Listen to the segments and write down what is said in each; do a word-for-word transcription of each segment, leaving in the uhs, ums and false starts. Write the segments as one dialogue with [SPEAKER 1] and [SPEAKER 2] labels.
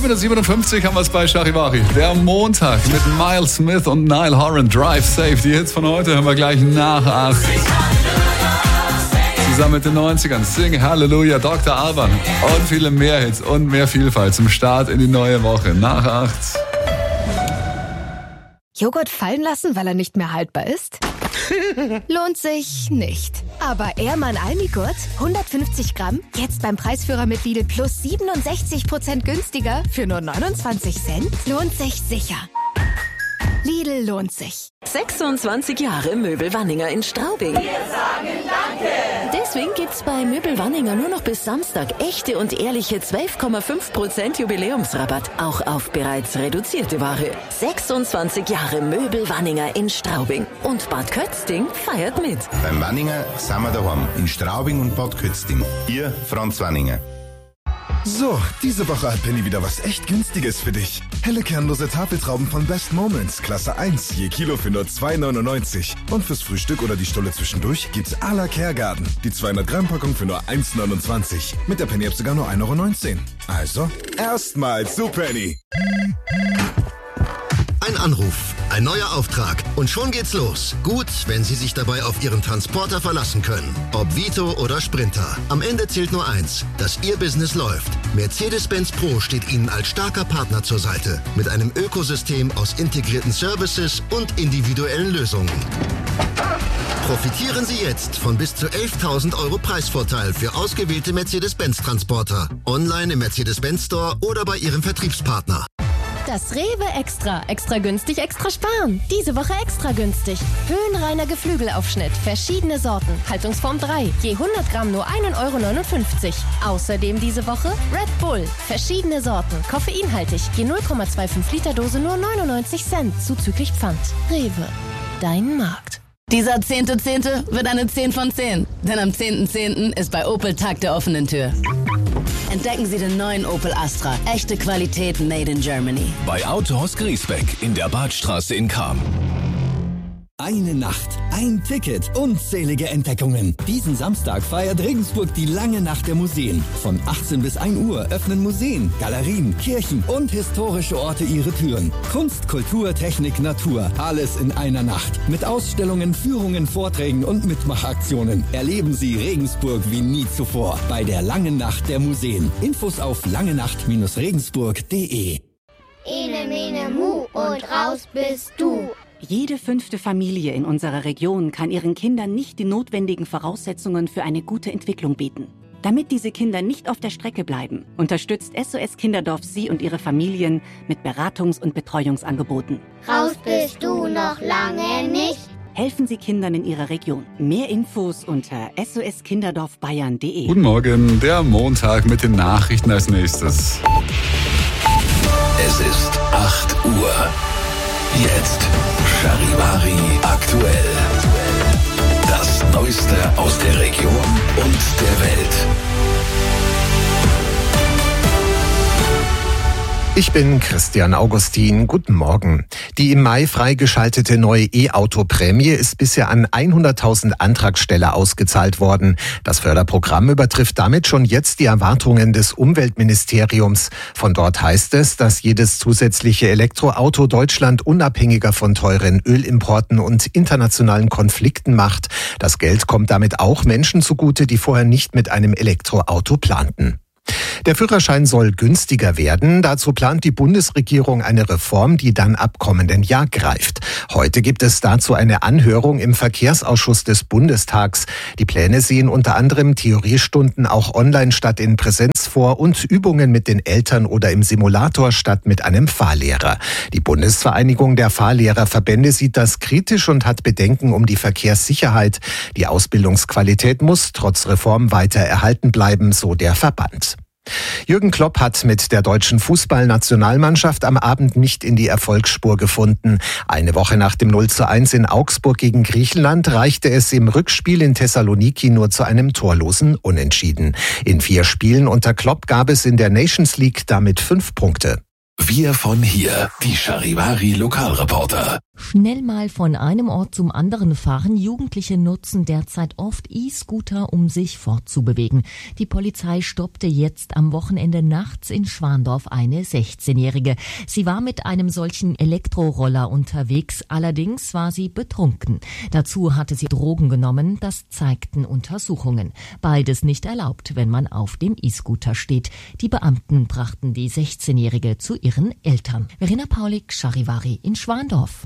[SPEAKER 1] sieben Uhr siebenundfünfzig haben wir es bei Charivari. Der Montag mit Miles Smith und Niall Horan. Drive Safe. Die Hits von heute hören wir gleich nach acht. Zusammen mit den neunzigern. Sing Hallelujah, Doktor Alban. Und viele mehr Hits und mehr Vielfalt zum Start in die neue Woche. Nach acht.
[SPEAKER 2] Joghurt fallen lassen, weil er nicht mehr haltbar ist? Lohnt sich nicht. Aber Ehrmann Almigurt, hundertfünfzig Gramm, jetzt beim Preisführer mit Lidl Plus siebenundsechzig Prozent günstiger für nur neunundzwanzig Cent? Lohnt sich sicher. Lidl lohnt sich.
[SPEAKER 3] sechsundzwanzig Jahre Möbel Wanninger in Straubing.
[SPEAKER 4] Wir sagen Danke!
[SPEAKER 3] Deswegen gibt's bei Möbel Wanninger nur noch bis Samstag echte und ehrliche zwölf Komma fünf Prozent Jubiläumsrabatt. Auch auf bereits reduzierte Ware. sechsundzwanzig Jahre Möbel Wanninger in Straubing. Und Bad Kötzting feiert mit.
[SPEAKER 5] Beim Wanninger sind wir daheim. In Straubing und Bad Kötzting. Ihr Franz Wanninger.
[SPEAKER 6] So, diese Woche hat Penny wieder was echt Günstiges für dich. Helle kernlose Tafeltrauben von Best Moments, Klasse eins, je Kilo für nur zwei neunundneunzig. Und fürs Frühstück oder die Stulle zwischendurch gibt's à la Kergarten. Die zweihundert Gramm Packung für nur eins neunundzwanzig. Mit der Penny-App sogar nur ein Euro neunzehn. Also, erstmal zu Penny.
[SPEAKER 7] Ein Anruf, ein neuer Auftrag und schon geht's los. Gut, wenn Sie sich dabei auf Ihren Transporter verlassen können. Ob Vito oder Sprinter. Am Ende zählt nur eins, dass Ihr Business läuft. Mercedes-Benz Pro steht Ihnen als starker Partner zur Seite. Mit einem Ökosystem aus integrierten Services und individuellen Lösungen. Profitieren Sie jetzt von bis zu elftausend Euro Preisvorteil für ausgewählte Mercedes-Benz-Transporter. Online im Mercedes-Benz Store oder bei Ihrem Vertriebspartner.
[SPEAKER 8] Das Rewe Extra. Extra günstig, extra sparen. Diese Woche extra günstig. Höhenreiner Geflügelaufschnitt. Verschiedene Sorten. Haltungsform drei. Je hundert Gramm nur ein Euro neunundfünfzig. Außerdem diese Woche Red Bull. Verschiedene Sorten. Koffeinhaltig. Je null Komma fünfundzwanzig Liter Dose nur neunundneunzig Cent. Zuzüglich Pfand. Rewe. Dein Markt.
[SPEAKER 9] Dieser zehnte Zehnte wird eine zehn von zehn. Denn am zehnten Zehnten ist bei Opel Tag der offenen Tür. Entdecken Sie den neuen Opel Astra. Echte Qualität made in Germany.
[SPEAKER 10] Bei Autohaus Griesbeck in der Badstraße in Cham.
[SPEAKER 11] Eine Nacht, ein Ticket, unzählige Entdeckungen. Diesen Samstag feiert Regensburg die lange Nacht der Museen. Von achtzehn bis ein Uhr öffnen Museen, Galerien, Kirchen und historische Orte ihre Türen. Kunst, Kultur, Technik, Natur, alles in einer Nacht. Mit Ausstellungen, Führungen, Vorträgen und Mitmachaktionen. Erleben Sie Regensburg wie nie zuvor bei der langen Nacht der Museen. Infos auf langenacht Regensburg punkt de.
[SPEAKER 12] Ene, mene, mu und raus bist du.
[SPEAKER 13] Jede fünfte Familie in unserer Region kann ihren Kindern nicht die notwendigen Voraussetzungen für eine gute Entwicklung bieten. Damit diese Kinder nicht auf der Strecke bleiben, unterstützt S O S Kinderdorf Sie und Ihre Familien mit Beratungs- und Betreuungsangeboten.
[SPEAKER 12] Raus bist du noch lange nicht.
[SPEAKER 13] Helfen Sie Kindern in Ihrer Region. Mehr Infos unter s o s kinderdorf bayern punkt de.
[SPEAKER 1] Guten Morgen, der Montag mit den Nachrichten als nächstes.
[SPEAKER 10] Es ist acht Uhr. Jetzt Charivari aktuell. Das Neueste aus der Region und der Welt.
[SPEAKER 14] Ich bin Christian Augustin. Guten Morgen. Die im Mai freigeschaltete neue E-Auto-Prämie ist bisher an hunderttausend Antragsteller ausgezahlt worden. Das Förderprogramm übertrifft damit schon jetzt die Erwartungen des Umweltministeriums. Von dort heißt es, dass jedes zusätzliche Elektroauto Deutschland unabhängiger von teuren Ölimporten und internationalen Konflikten macht. Das Geld kommt damit auch Menschen zugute, die vorher nicht mit einem Elektroauto planten. Der Führerschein soll günstiger werden. Dazu plant die Bundesregierung eine Reform, die dann ab kommenden Jahr greift. Heute gibt es dazu eine Anhörung im Verkehrsausschuss des Bundestags. Die Pläne sehen unter anderem Theoriestunden auch online statt in Präsenz vor und Übungen mit den Eltern oder im Simulator statt mit einem Fahrlehrer. Die Bundesvereinigung der Fahrlehrerverbände sieht das kritisch und hat Bedenken um die Verkehrssicherheit. Die Ausbildungsqualität muss trotz Reform weiter erhalten bleiben, so der Verband. Jürgen Klopp hat mit der deutschen Fußballnationalmannschaft am Abend nicht in die Erfolgsspur gefunden. Eine Woche nach dem null zu eins in Augsburg gegen Griechenland reichte es im Rückspiel in Thessaloniki nur zu einem torlosen Unentschieden. In vier Spielen unter Klopp gab es in der Nations League damit fünf Punkte.
[SPEAKER 10] Wir von hier, die Charivari Lokalreporter.
[SPEAKER 4] Schnell mal von einem Ort zum anderen fahren. Jugendliche nutzen derzeit oft E-Scooter, um sich fortzubewegen. Die Polizei stoppte jetzt am Wochenende nachts in Schwandorf eine sechzehnjährige. Sie war mit einem solchen Elektroroller unterwegs, allerdings war sie betrunken. Dazu hatte sie Drogen genommen, das zeigten Untersuchungen. Beides nicht erlaubt, wenn man auf dem E-Scooter steht. Die Beamten brachten die sechzehnjährige zu ihren Eltern. Verena Paulik, Charivari in Schwandorf.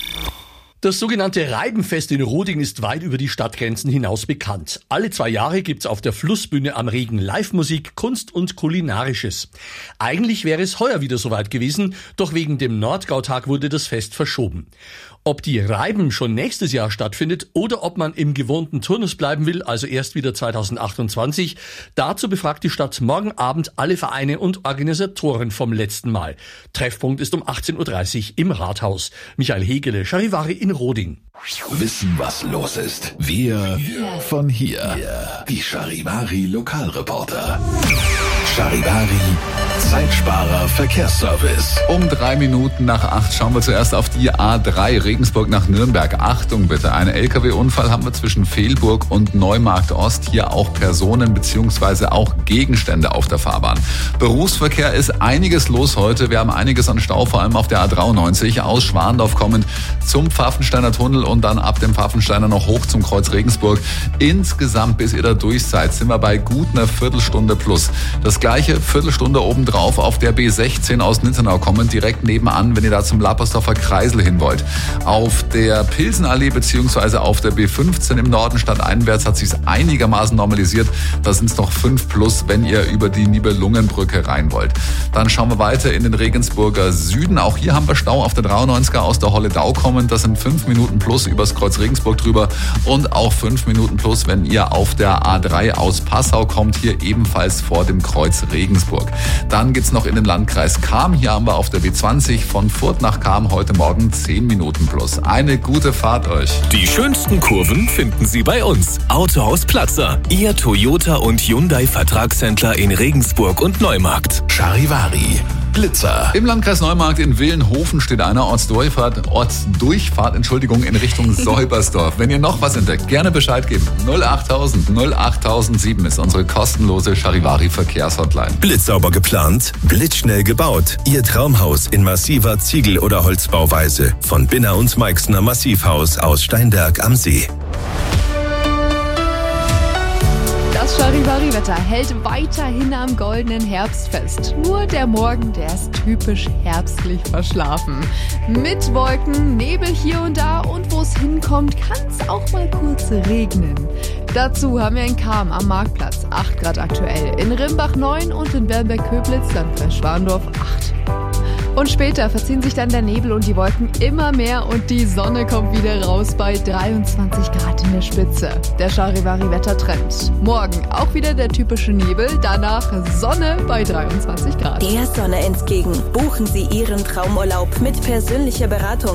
[SPEAKER 15] Das sogenannte Reibenfest in Roding ist weit über die Stadtgrenzen hinaus bekannt. Alle zwei Jahre gibt's auf der Flussbühne am Regen Live-Musik, Kunst und Kulinarisches. Eigentlich wäre es heuer wieder soweit gewesen, doch wegen dem Nordgautag wurde das Fest verschoben. Ob die Reiben schon nächstes Jahr stattfindet oder ob man im gewohnten Turnus bleiben will, also erst wieder zweitausendachtundzwanzig, dazu befragt die Stadt morgen Abend alle Vereine und Organisatoren vom letzten Mal. Treffpunkt ist um achtzehn Uhr dreißig im Rathaus. Michael Hegele, Charivari in Roding.
[SPEAKER 10] Wissen, was los ist. Wir von hier. Die Charivari Lokalreporter. Charivari Zeitsparer Verkehrsservice.
[SPEAKER 1] Um drei Minuten nach acht schauen wir zuerst auf die A drei Regensburg nach Nürnberg. Achtung bitte, einen L K W-Unfall haben wir zwischen Fehlburg und Neumarkt Ost. Hier auch Personen bzw. auch Gegenstände auf der Fahrbahn. Berufsverkehr ist einiges los heute. Wir haben einiges an Stau, vor allem auf der A dreiundneunzig aus Schwandorf kommend zum Pfaffensteiner Tunnel und dann ab dem Pfaffensteiner noch hoch zum Kreuz Regensburg. Insgesamt, bis ihr da durch seid, sind wir bei gut einer Viertelstunde plus. Das gleiche Viertelstunde obendrauf auf der B sechzehn aus Nittenau kommend, direkt nebenan, wenn ihr da zum Lappersdorfer Kreisel hin wollt. Auf der Pilsenallee bzw. auf der B fünfzehn im Norden stadteinwärts hat sich's einigermaßen normalisiert. Da sind's noch fünf plus, wenn ihr über die Nibelungenbrücke rein wollt. Dann schauen wir weiter in den Regensburger Süden. Auch hier haben wir Stau auf der dreiundneunziger aus der Holledau kommend. Das sind fünf Minuten plus übers Kreuz Regensburg drüber und auch fünf Minuten plus, wenn ihr auf der A drei aus Passau kommt, hier ebenfalls vor dem Kreuz Regensburg. Dann geht's noch in den Landkreis Cham. Hier haben wir auf der B zwanzig von Furth nach Cham heute Morgen zehn Minuten plus. Eine gute Fahrt euch.
[SPEAKER 16] Die schönsten Kurven finden Sie bei uns. Autohaus Platzer, Ihr Toyota und Hyundai Vertragshändler in Regensburg und Neumarkt.
[SPEAKER 10] Charivari Blitzer.
[SPEAKER 1] Im Landkreis Neumarkt in Willenhofen steht eine Ortsdurchfahrt, Ortsdurchfahrt, Entschuldigung, in Richtung Säubersdorf. Wenn ihr noch was entdeckt, gerne Bescheid geben. null achttausend null achttausendsieben ist unsere kostenlose Charivari Verkehrshotline.
[SPEAKER 16] Blitzsauber geplant, blitzschnell gebaut. Ihr Traumhaus in massiver Ziegel- oder Holzbauweise. Von Binner und Meixner Massivhaus aus Steinberg am See.
[SPEAKER 17] Das Charivari-Wetter hält weiterhin am goldenen Herbst fest. Nur der Morgen, der ist typisch herbstlich verschlafen. Mit Wolken, Nebel hier und da und wo es hinkommt, kann es auch mal kurz regnen. Dazu haben wir in Cham am Marktplatz acht Grad aktuell, in Rimbach neun und in Bernberg-Köblitz, Landkreis Schwandorf acht. Und später verziehen sich dann der Nebel und die Wolken immer mehr und die Sonne kommt wieder raus bei dreiundzwanzig Grad in der Spitze. Der Charivari-Wettertrend. Morgen auch wieder der typische Nebel, danach Sonne bei dreiundzwanzig Grad.
[SPEAKER 3] Der Sonne entgegen. Buchen Sie Ihren Traumurlaub mit persönlicher Beratung